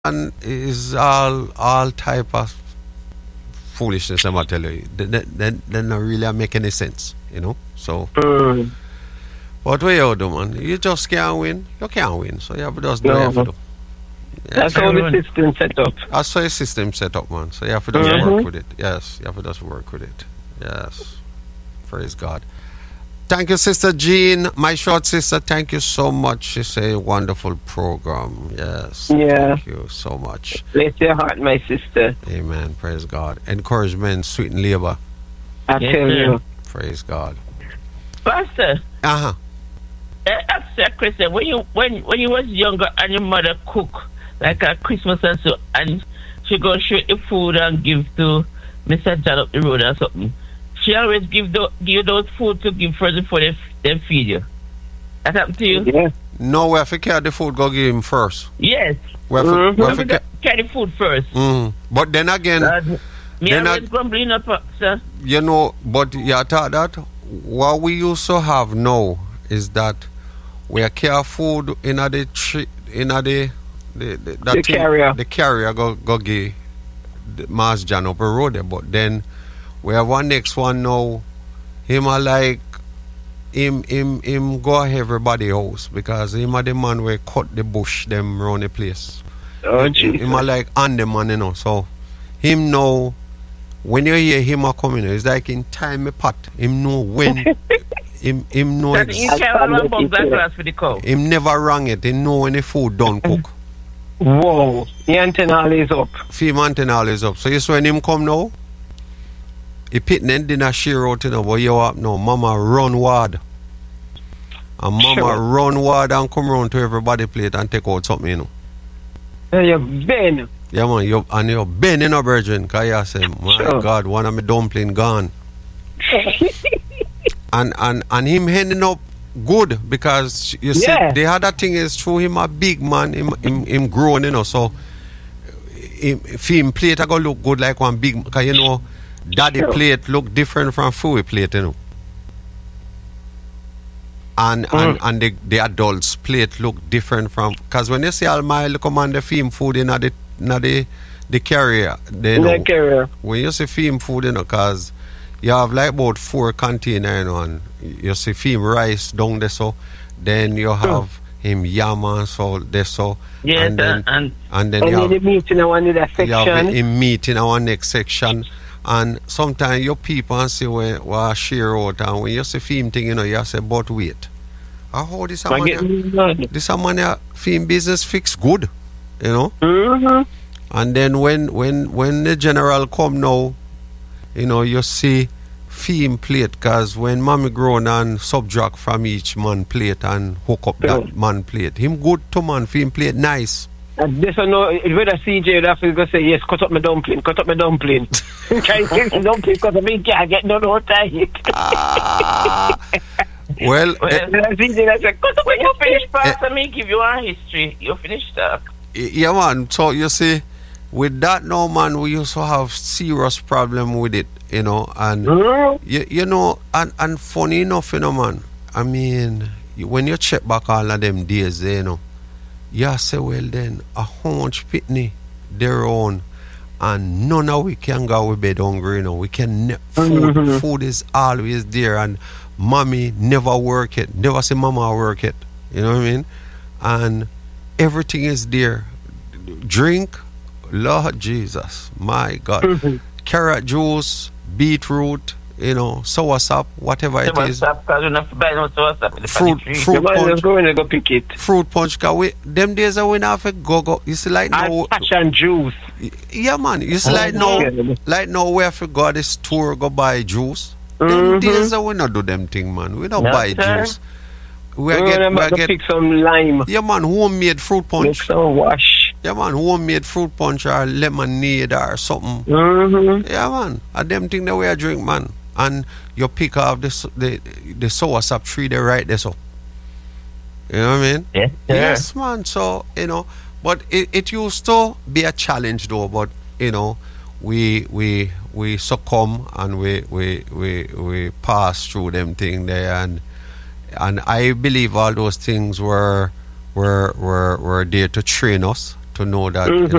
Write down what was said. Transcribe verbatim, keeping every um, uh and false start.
and is all all type of foolishness. I'm gonna tell you, then then then not really make any sense, you know. So, Mm. what way you do, man? You just can't win. You can't win. So you have to just do No. what you have to do. That's how the system set up. That's how the system set up, man. So you have to just Mhm. work with it. Yes, you have to just work with it. Yes, praise God. Thank you, Sister Jean, my short sister. Thank you so much. It's a wonderful program. Yes. Yeah. Thank you so much. Bless your heart, my sister. Amen. Praise God. Encouragement, sweeten labor. I Yes, tell sir. you. Praise God. Pastor, Uh huh. uh, ask you a question. When you when when you was younger and your mother cook like a Christmas and so, and she go shoot the food and give to Mister John up the road or something, she always give the, give you those food to give first before they, they feed you. That happened to you? Yeah. No, we have to carry the food, go give him first. Yes. We have to, Mhm. we You have to have to ca- carry food first. mm. But then again, Uh, me Then always I- grumbling up, uh, sir. you know, but you thought that what we used to have now is that we carry food in a the tri- in a the the, the, that The thing- carrier. the carrier go go give the Mass John up the road there. But then we have one next one now. Him a like him him him go everybody house because him a the man where cut the bush them round the place. Oh, Him Jesus. him a like on the man, you know. So him know when you hear him a coming, it's like in time a pot. Him know when him him know That ex- you carry one box that glass for the cow. him never wrong it. He know when the food done cook. Whoa. The antenna is up. Few mountain all is up. So you see when him come now, he pitting and dinner share out, you know, but you up now, mama run ward. And mama Sure. run ward and come round to everybody plate and take out something, you know. There you been. Yeah man, you and you're bending a virgin, cause you say, my Sure. God, one of my dumpling gone. and and and him ending up good because you see Yeah. the other thing is through him a big man, him him, him grown, you know, so him, for him plate I go look good like one big because you know daddy Sure. plate look different from food plate, you know. And and, Mm. and the, the adults plate look different from because when you see all my little man the film food in the in the the carrier, they know The carrier. when you see film food, you know, because you have like about four container, you know, and you see film rice down there, so then you have him yam and so there, so Yes, and then uh, and and then And you then the have, meeting I want in that you have section. him meat in our next section, and sometimes your people and see where what share out, and when you see film thing, you know, you say, but wait, I how this a I man, get a- me done. this a man a film business fix good, you know. Mm-hmm. And then when when when the general come now, you know, you see film plate because when mommy grown and subtract from each man plate and hook up Yeah. that man plate, him good to man film plate nice. And this one, no, whether C J would have to go say, yes, cut up my dumpling, cut up my dumpling. Can't get the dumpling because I mean, can't get none out of it. Ah, well, Well, eh, And C J I said, cut up when my you finish, dumpling. Pastor, me give you a history. You finish talk. yeah man. So you see, with that now man, we used to have serious problem with it, you know, and Mm. you, you know, and, and funny enough, you know, man. I mean, you- when you check back all of them days, you know, you say, well, then, a how much pitney their own, and none of we can go with bed hungry, you know. We can, ne- food, Mhm. food is always there, and mommy never work it, never see mama work it, you know what I mean? And everything is there. Drink, Lord Jesus, my God. Mhm. Carrot juice, beetroot, you know, sour sap, whatever it So is. stop because we don't buy no so stop in the Fruit- tree. fruit- You might punch. just go in and go pick it. Fruit punch, cause we, them days are when I have to go go. You see, like now, And passion juice. yeah, man. You see, like now, like now, we have to go to the store go buy juice. Them Mhm. days are we not do them thing, man. We don't No, buy sir. juice. We We're get, going we to get, pick some lime. yeah, man. Homemade fruit Make punch. some wash. Yeah, man. Homemade fruit punch or lemonade or something. Mm-hmm. Yeah, man. And them thing that we a drink, man. And you pick off the s- the the sour sap tree there right there, so. You know what I mean? Yes, sir. Yes, man. So, you know, but it, it used to be a challenge though, but you know, we we we succumb and we we we, we pass through them thing there, and and I believe all those things were were were, were there to train us to know that Mhm. you know,